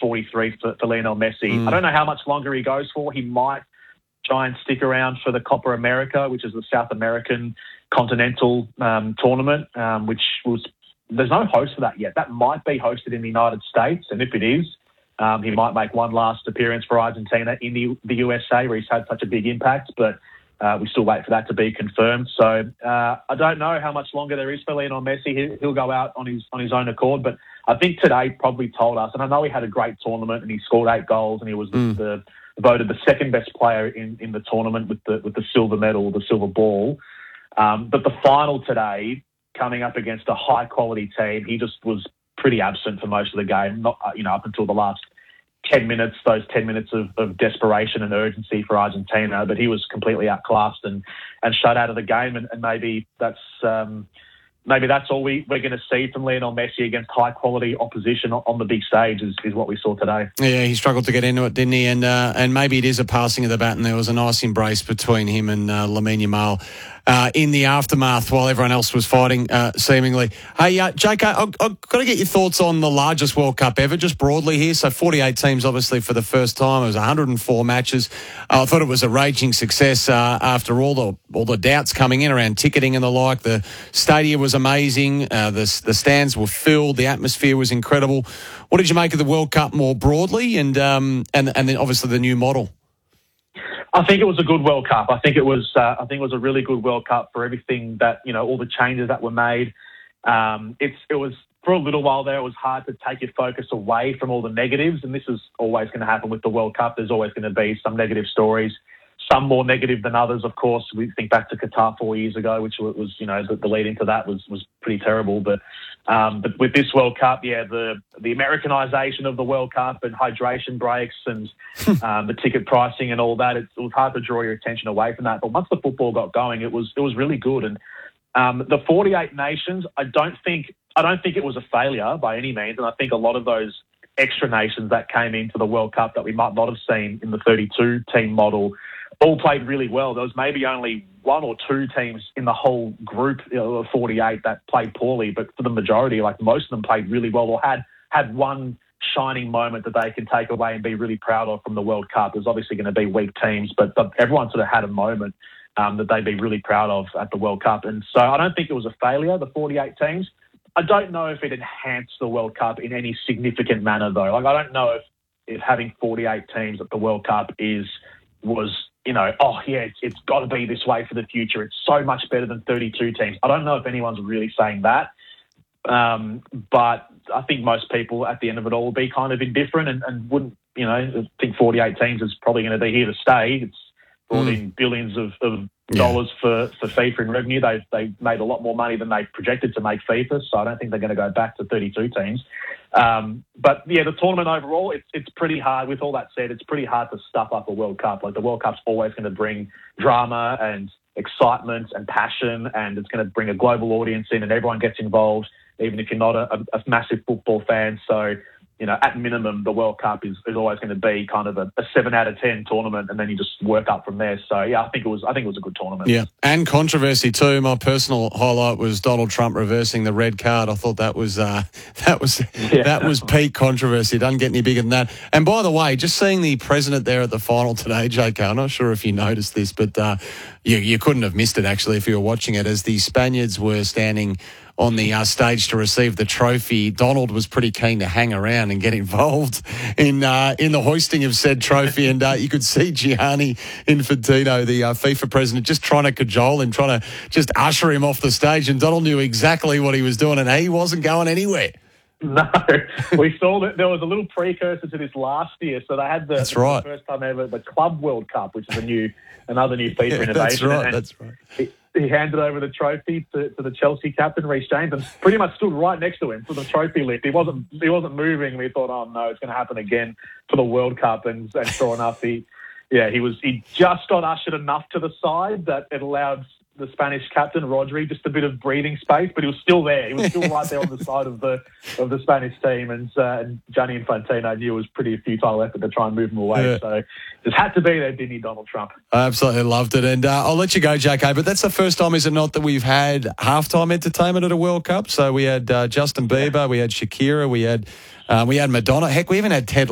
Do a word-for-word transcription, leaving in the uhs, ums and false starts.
forty-three for, for Lionel Messi. Mm. I don't know how much longer he goes for. He might try and stick around for the Copa America, which is the South American continental um, tournament, um, which was there's no host for that yet. That might be hosted in the United States, and if it is, um, he might make one last appearance for Argentina in the, the U S A, where he's had such a big impact, but uh, we still wait for that to be confirmed. So uh, I don't know how much longer there is for Lionel Messi. He, he'll go out on his on his own accord, but I think today probably told us, and I know he had a great tournament and he scored eight goals and he was Mm. the, the voted the second best player in, in the tournament with the with the silver medal, the silver ball. Um, but the final today, coming up against a high quality team, he just was pretty absent for most of the game. Not you know up until the last ten minutes, those ten minutes of, of desperation and urgency for Argentina. But he was completely outclassed and and shut out of the game. And, and maybe that's. Um, Maybe that's all we, we're going to see from Lionel Messi against high-quality opposition on the big stage is, is what we saw today. Yeah, he struggled to get into it, didn't he? And uh, and maybe it is a passing of the baton. There was a nice embrace between him and uh, Lamine Yamal uh, in the aftermath while everyone else was fighting, uh, seemingly. Hey, uh, J K, I've, I've got to get your thoughts on the largest World Cup ever, just broadly here. So forty-eight teams, obviously, for the first time. It was one hundred four matches. Uh, I thought it was a raging success uh, after all the all the doubts coming in around ticketing and the like. The stadium was amazing. Uh, the the stands were filled. The atmosphere was incredible. What did you make of the World Cup more broadly, and um and and then obviously the new model? I think it was a good World Cup. I think it was. Uh, I think it was a really good World Cup for everything that you know, all the changes that were made. Um, it's it was for a little while there. It was hard to take your focus away from all the negatives, and this is always going to happen with the World Cup. There's always going to be some negative stories. Some more negative than others, of course. We think back to Qatar four years ago, which was, you know, the, the lead into that was, was pretty terrible. But um, but with this World Cup, yeah, the the Americanization of the World Cup and hydration breaks and um, the ticket pricing and all that, it, it was hard to draw your attention away from that. But once the football got going, it was it was really good. And um, the forty-eight nations, I don't think I don't think it was a failure by any means. And I think a lot of those extra nations that came into the World Cup that we might not have seen in the thirty-two team model all played really well. There was maybe only one or two teams in the whole group you know, of forty-eight that played poorly, but for the majority, like most of them played really well or had had one shining moment that they can take away and be really proud of from the World Cup. There's obviously going to be weak teams, but, but everyone sort of had a moment um, that they'd be really proud of at the World Cup. And so I don't think it was a failure, the forty-eight teams. I don't know if it enhanced the World Cup in any significant manner, though. Like, I don't know if, if having forty-eight teams at the World Cup is was... you know, oh, yeah, it's, it's got to be this way for the future. It's so much better than thirty-two teams. I don't know if anyone's really saying that, um, but I think most people at the end of it all will be kind of indifferent and, and wouldn't, you know, think forty-eight teams is probably going to be here to stay. It's brought mm. in billions of, of dollars yeah. for, for FIFA in revenue. They've, they've made a lot more money than they projected to make FIFA, so I don't think they're going to go back to thirty-two teams. Um, but yeah, the tournament overall, it's it's pretty hard. With all that said, it's pretty hard to stuff up a World Cup. Like the World Cup's always going to bring drama and excitement and passion, and it's going to bring a global audience in, and everyone gets involved, even if you're not a, a massive football fan. So, you know, at minimum, the World Cup is, is always going to be kind of a, a seven out of ten tournament, and then you just work up from there. So yeah, I think it was I think it was a good tournament. Yeah, and controversy too. My personal highlight was Donald Trump reversing the red card. I thought that was uh, that was yeah. that was peak controversy. It doesn't get any bigger than that. And by the way, just seeing the president there at the final today, J K, I'm not sure if you noticed this, but uh, you you couldn't have missed it actually if you were watching it. As the Spaniards were standing on the uh, stage to receive the trophy, Donald was pretty keen to hang around and get involved in uh, in the hoisting of said trophy. And uh, you could see Gianni Infantino, the uh, FIFA president, just trying to cajole him, trying to just usher him off the stage. And Donald knew exactly what he was doing, and he wasn't going anywhere. No, we saw that there was a little precursor to this last year. So they had the, that's right. the first time ever the Club World Cup, which is a new another new FIFA yeah, innovation. That's right. And that's right. He, he handed over the trophy to, to the Chelsea captain, Reece James, and pretty much stood right next to him for the trophy lift. He wasn't he wasn't moving. We thought, oh no, it's going to happen again for the World Cup. And, and sure enough, he yeah he was he just got ushered enough to the side that it allowed the Spanish captain, Rodri, just a bit of breathing space, but he was still there. He was still right there on the side of the of the Spanish team, and, uh, and Gianni Infantino knew it was pretty futile effort to try and move him away. Yeah. So just had to be there, didn't he, Donald Trump? I absolutely loved it, and uh, I'll let you go, J K, but that's the first time, is it not, that we've had halftime entertainment at a World Cup? So we had uh, Justin Bieber, we had Shakira, we had uh, we had Madonna. Heck, we even had Ted